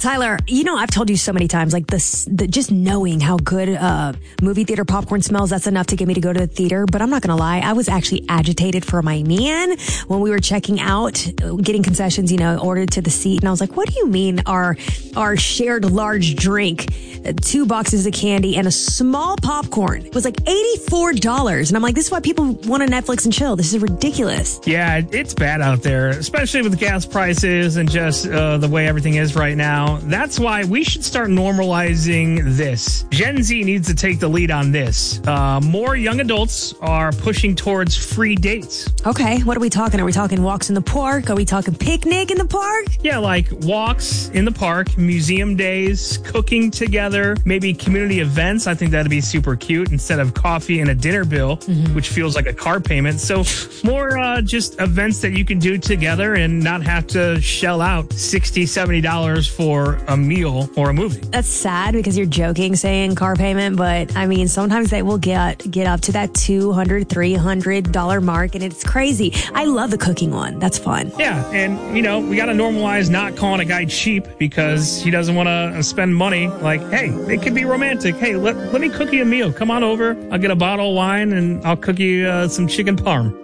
Tyler, I've told you so many times, like just knowing how good movie theater popcorn smells, that's enough to get me to go to the theater. But I'm not going to lie, I was actually agitated for my man when we were checking out, getting concessions, ordered to the seat. And I was like, what do you mean our shared large drink, 2 boxes of candy, and a small popcorn was like $84? And I'm like, this is why people want to Netflix and chill. This is ridiculous. Yeah, it's bad out there, especially with gas prices and just the way everything is right now. That's why we should start normalizing this. Gen Z needs to take the lead on this. More young adults are pushing towards free dates. Okay, what are we talking? Are we talking walks in the park? Are we talking picnic in the park? Yeah, like walks in the park, museum days, cooking together, maybe community events. I think that'd be super cute instead of coffee and a dinner bill, which feels like a car payment. So more just events that you can do together and not have to shell out $60, $70 for a meal or a movie. That's sad because you're joking saying car payment, but I mean, sometimes they will get up to that $200, $300 mark, and it's crazy. I love the cooking one. That's fun. Yeah, and we got to normalize not calling a guy cheap because he doesn't want to spend money. Like, hey, it could be romantic. Hey, let me cook you a meal. Come on over. I'll get a bottle of wine and I'll cook you some chicken parm.